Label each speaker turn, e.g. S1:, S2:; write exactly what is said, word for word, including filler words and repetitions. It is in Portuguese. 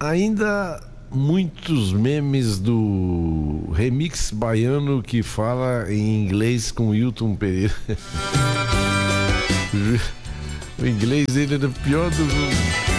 S1: ainda muitos memes do remix baiano que fala em inglês com Hilton Pereira. O inglês dele era pior do